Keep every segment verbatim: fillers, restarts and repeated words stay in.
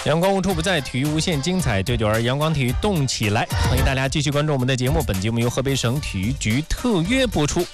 阳光无处不在，体育无限精彩。九九二阳光体育动起来，欢迎大家继续关注我们的节目。本节目由河北省体育局特约播出。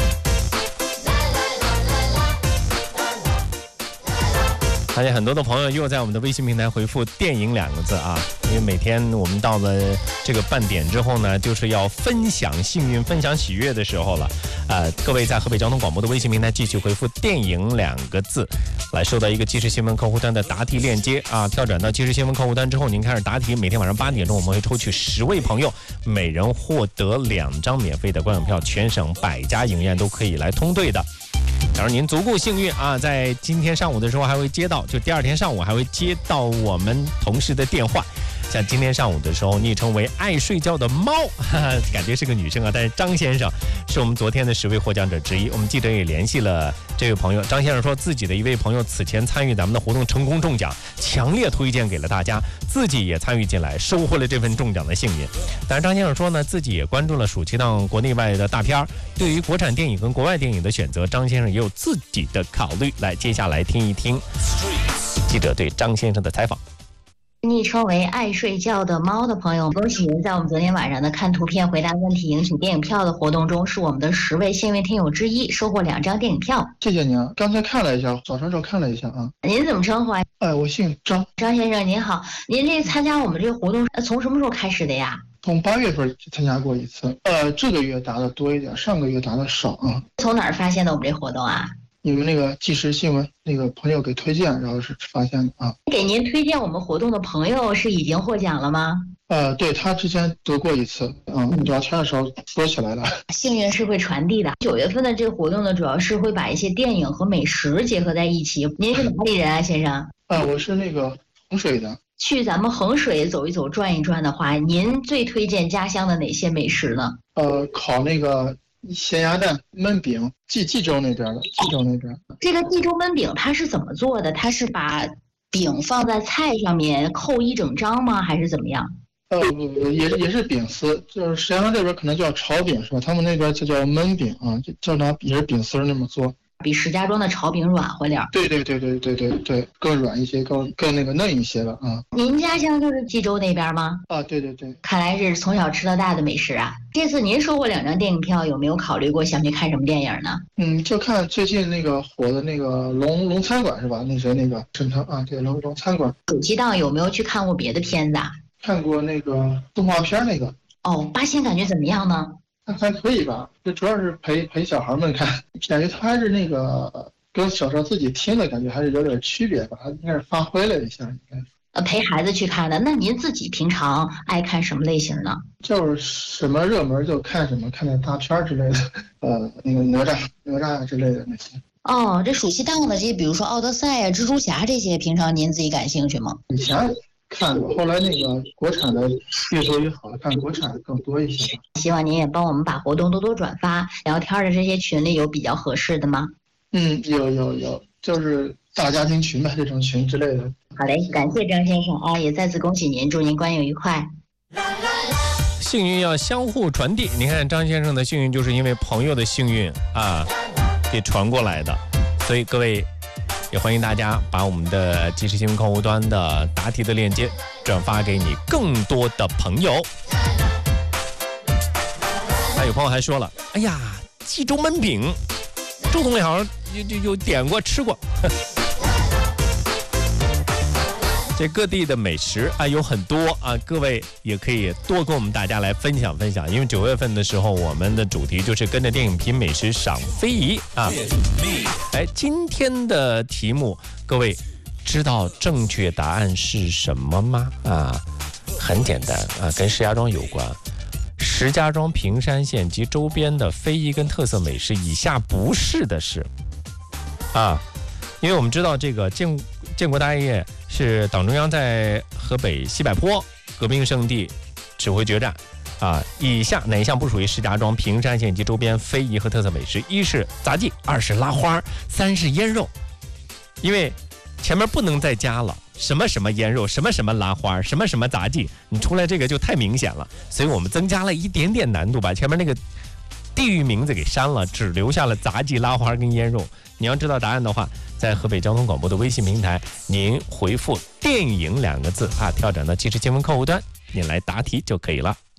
发现很多的朋友又在我们的微信平台回复电影两个字啊，因为每天我们到了这个半点之后呢，就是要分享幸运、分享喜悦的时候了。呃，各位在河北交通广播的微信平台继续回复电影两个字，来收到一个即时新闻客户端的答题链接啊。跳转到即时新闻客户端之后，您开始答题，每天晚上八点钟我们会抽取十位朋友，每人获得两张免费的观影票，全省百家影院都可以来通兑的。假如您足够幸运啊，在今天上午的时候还会接到，就第二天上午还会接到我们同事的电话。像今天上午的时候，昵称为爱睡觉的猫，哈哈，感觉是个女生啊，但是张先生是我们昨天的十位获奖者之一。我们记者也联系了这位朋友，张先生说自己的一位朋友此前参与咱们的活动成功中奖，强烈推荐给了大家，自己也参与进来，收获了这份中奖的幸运。但是张先生说呢，自己也关注了暑期档国内外的大片，对于国产电影跟国外电影的选择，张先生也有自己的考虑。来，接下来听一听记者对张先生的采访。 昵称为爱睡觉的猫的朋友，恭喜您在我们昨天晚上的看图片回答问题赢取电影票的活动中，是我们的十位幸运听友之一，收获两张电影票。 谢谢您啊，刚才看了一下，早上时候看了一下啊。 您怎么称呼啊？ 哎，我姓张。 张先生您好，您这参加我们这个活动从什么时候开始的呀？ 从八月份参加过一次，呃，这个月答的多一点，上个月答的少啊。 从哪儿发现的我们这活动啊？ 你们那个即时新闻那个朋友给推荐，然后是发现的啊。 给您推荐我们活动的朋友是已经获奖了吗？ 呃，对，他之前得过一次，嗯，聊天的时候说起来了。 幸运是会传递的。九月份的这个活动呢，主要是会把一些电影和美食结合在一起。您是哪里人啊，先生？ 啊，我是那个衡水的。 去咱们衡水走一走、转一转的话，您最推荐家乡的哪些美食呢？ 呃，烤那个咸鸭蛋焖饼，冀冀州那边的，冀州那边。 这个冀州焖饼它是怎么做的？它是把饼放在菜上面扣一整张吗？还是怎么样？ 呃，不不，也也是饼丝，就是石家庄这边可能叫炒饼是吧？他们那边就叫焖饼啊，就就拿也是饼丝那么做。 比石家庄的炒饼软和点儿。 对对对对对对对，更软一些，更更那个嫩一些了啊。 您家乡就是冀州那边吗？ 啊，对对对。 看来是从小吃到大的美食啊。这次您收获两张电影票，有没有考虑过想去看什么电影呢？ 嗯，就看最近那个火的那个龙龙餐馆是吧？那谁那个沈腾啊，对，龙龙餐馆。 暑期档有没有去看过别的片子啊？ 看过那个动画片那个。 哦，八仙感觉怎么样呢？ 还可以吧，这主要是陪陪小孩们看，感觉他还是那个跟小时候自己听的感觉还是有点区别吧，他应该是发挥了一下，应该是。 呃，陪孩子去看的，那您自己平常爱看什么类型呢？ 就是什么热门就看什么，看点大片之类的，呃，那个哪吒、哪吒之类的那些。 哦，这暑期档的这些，比如说奥德赛啊、蜘蛛侠这些，平常您自己感兴趣吗？ 以前看过，后来那个国产的越做越好，看国产的更多一些吧。 希望您也帮我们把活动多多转发。聊天的这些群里有比较合适的吗？ 嗯，有有有，就是大家庭群吧，这种群之类的。 好嘞，感谢张先生啊，也再次恭喜您，祝您观影愉快。 幸运要相互传递，你看张先生的幸运就是因为朋友的幸运啊给传过来的，所以各位。也欢迎大家把我们的即时新闻客户端的答题的链接转发给你更多的朋友。那有朋友还说了，哎呀，冀州焖饼，周总理好像有有有点过吃过。这各地的美食啊有很多啊，各位也可以多跟我们大家来分享分享，因为九月份的时候，我们的主题就是跟着电影品美食赏非遗啊。哎，今天的题目，各位知道正确答案是什么吗？啊，很简单啊，跟石家庄有关。石家庄平山县及周边的非遗跟特色美食，以下不是的是啊，因为我们知道这个建建国大业是党中央在河北西柏坡革命圣地指挥决战啊，以下哪一项不属于石家庄平山县及周边非遗和特色美食？一是杂技，二是拉花，三是腌肉。因为前面不能再加了什么什么腌肉，什么什么拉花，什么什么杂技，你出来这个就太明显了，所以我们增加了一点点难度，把前面那个地域名字给删了，只留下了杂技、拉花跟腌肉。你要知道答案的话，在河北交通广播的微信平台，您回复电影两个字啊，跳转到即时新闻客户端，您来答题就可以了。